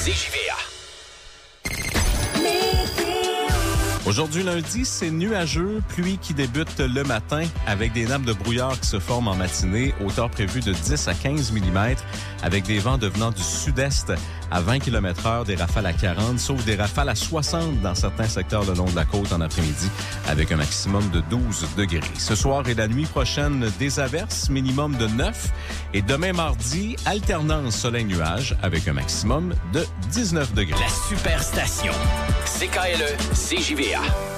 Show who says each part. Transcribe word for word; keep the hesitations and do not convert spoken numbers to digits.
Speaker 1: C J V A.
Speaker 2: Aujourd'hui, lundi, c'est nuageux, pluie qui débute le matin avec des nappes de brouillard qui se forment en matinée, hauteur prévue de dix à quinze millimètres, avec des vents devenant du sud-est à vingt kilomètres heure, des rafales à quarante, sauf des rafales à soixante dans certains secteurs le long de la côte en après-midi, avec un maximum de douze degrés. Ce soir et la nuit prochaine, des averses, minimum de neuf. Et demain mardi, alternance soleil-nuage avec un maximum de dix-neuf degrés.
Speaker 1: La Superstation. C K L E, C J V A.